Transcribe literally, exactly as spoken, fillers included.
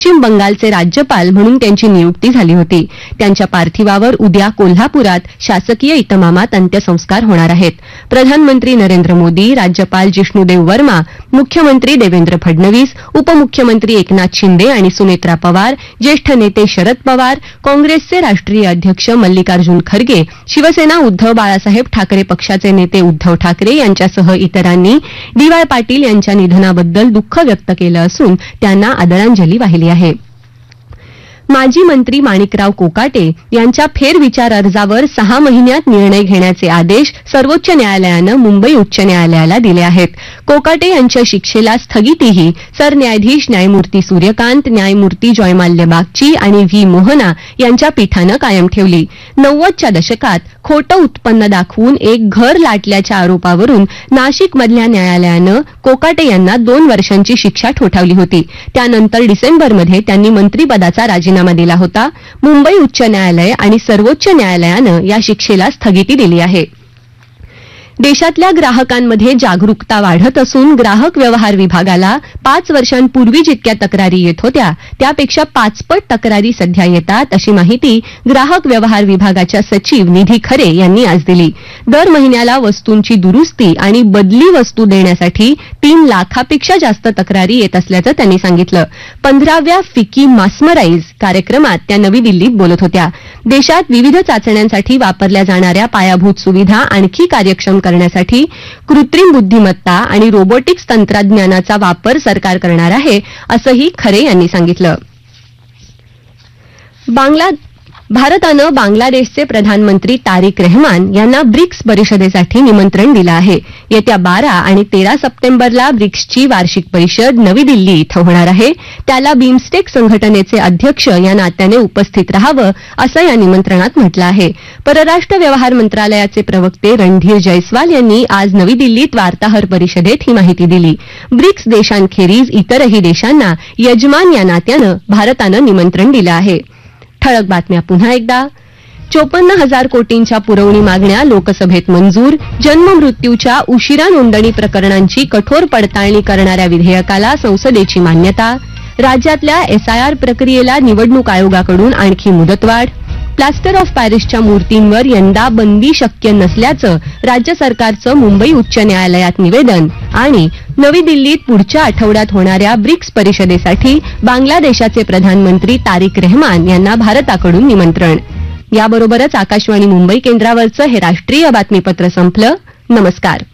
पश्चिम बंगालचे राज्यपाल म्हणून त्यांची नियुक्ती झाली होती. त्यांच्या पार्थिवावर उद्या कोल्हापुरात शासकीय इतमामात अंत्यसंस्कार होणार आहेत. प्रधानमंत्री नरेंद्र मोदी, राज्यपाल जिष्णुदेव वर्मा, मुख्यमंत्री देवेंद्र फडणवीस, उपमुख्यमंत्री एकनाथ शिंदे आणि सुनेत्रा पवार, ज्येष्ठ नेते शरद पवार, काँग्रेसचे राष्ट्रीय अध्यक्ष मल्लिकार्जुन खरगे, शिवसेना उद्धव बाळासाहेब ठाकरे पक्षाचे नेते उद्धव ठाकरे यांच्यासह इतरांनी डी वाय पाटील यांच्या निधनाबद्दल दुःख व्यक्त केलं असून त्यांना आदरांजली वाहिली आहे. माजी मंत्री माणिकराव कोकाटे यांच्या फेरविचार अर्जावर सहा महिन्यात निर्णय घेण्याचे आदेश सर्वोच्च न्यायालयानं मुंबई उच्च न्यायालयाला दिले आहेत. कोकाटे यांच्या शिक्षेला स्थगितीही सरन्यायाधीश न्यायमूर्ती सूर्यकांत, न्यायमूर्ती जयमाल्य बागची आणि व्ही मोहना यांच्या पीठानं कायम ठेवली. नव्वदच्या दशकात खोटं उत्पन्न दाखवून एक घर लाटल्याच्या आरोपावरून नाशिकमधल्या न्यायालयानं कोकाटे यांना दोन वर्षांची शिक्षा ठोठावली होती. त्यानंतर डिसेंबरमध्ये त्यांनी मंत्रिपदाचा राजीनामा दिला होता. मुंबई उच्च न्यायालय आणि सर्वोच्च न्यायालयानं या शिक्षेला स्थगिती दिली आहे. देशातल्या ग्राहकांमध्ये जागरूकता वाढत असून ग्राहक व्यवहार विभागाला पाच वर्षांपूर्वी जितक्या तक्रारी येत होत्या त्यापेक्षा पाचपट तक्रारी सध्या येतात, अशी माहिती ग्राहक व्यवहार विभागाच्या सचिव निधी खरे यांनी आज दिली. दर महिन्याला वस्तूंची दुरुस्ती आणि बदली वस्तू देण्यासाठी तीन लाखापेक्षा जास्त तक्रारी येत असल्याचं त्यांनी सांगितलं. पंधराव्या फिकी मास्मराईज कार्यक्रमात त्या नवी दिल्लीत बोलत होत्या. देशात विविध चाचण्यांसाठी वापरल्या जाणाऱ्या पायाभूत सुविधा आणखी कार्यक्षम करण्यासाठी कृत्रिम बुद्धिमत्ता आणि रोबोटिक्स तंत्रज्ञानाचा वापर सरकार करणार आहे, असंही खरे यांनी सांगितलं. बांगला भारतानं बांगलादेशचे प्रधानमंत्री तारिक रेहमान यांना ब्रिक्स परिषदेसाठी निमंत्रण दिलं आहे. येत्या बारा आणि तेरा सप्टेंबरला ब्रिक्सची वार्षिक परिषद नवी दिल्ली इथं होणार आहे. त्याला बिमस्टेक संघटनेचे अध्यक्ष या नात्याने उपस्थित राहावं, असं या निमंत्रणात म्हटलं आहे. परराष्ट्र व्यवहार मंत्रालयाचे प्रवक्ते रणधीर जयस्वाल यांनी आज नवी दिल्लीत वार्ताहर परिषदेत ही माहिती दिली. ब्रिक्स देशांखेरीज इतरही देशांना यजमान या नात्यानं भारतानं निमंत्रण दिलं आहे. ठळक बातम्या पुन्हा एकदा. चोपन्न हजार कोटींच्या पुरवणी मागण्या लोकसभेत मंजूर. जन्म मृत्यूच्या उशिरा नोंदणी प्रकरणांची कठोर पडताळणी करणाऱ्या विधेयकाला संसदेची मान्यता. राज्यातल्या एसआयआर प्रक्रियेला निवडणूक आयोगाकडून आणखी मुदतवाढ. प्लास्टर ऑफ पॅरिसच्या मूर्तींवर यंदा बंदी शक्य नसल्याचं राज्य सरकारचं मुंबई उच्च न्यायालयात निवेदन. आणि नवी दिल्लीत पुढच्या आठवड्यात होणाऱ्या ब्रिक्स परिषदेसाठी बांगलादेशाचे प्रधानमंत्री तारिक रेहमान यांना भारताकडून निमंत्रण. याबरोबरच आकाशवाणी मुंबई केंद्रावरचं हे राष्ट्रीय बातमीपत्र संपलं. नमस्कार.